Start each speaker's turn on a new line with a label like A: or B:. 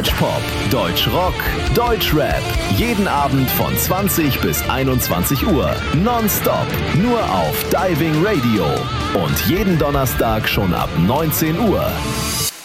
A: Deutschpop, Deutschrock, Deutschrap. Jeden Abend von 20 bis 21 Uhr. Nonstop. Nur auf Diving Radio. Und jeden Donnerstag schon ab 19 Uhr.